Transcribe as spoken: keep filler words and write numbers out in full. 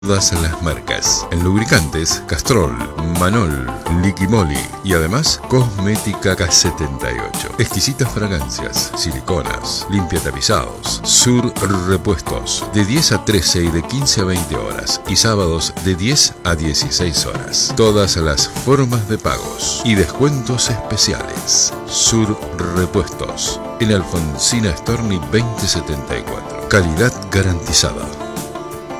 Todas las marcas. En lubricantes, Castrol, Manol, Liquimoli y además Cosmética K setenta y ocho. Exquisitas fragancias, siliconas, limpia tapizados. Sur Repuestos, de diez a trece y de quince a veinte horas. Y sábados de diez a dieciséis horas. Todas las formas de pagos y descuentos especiales. Sur Repuestos, en Alfonsina Storni veinte setenta y cuatro. Calidad garantizada.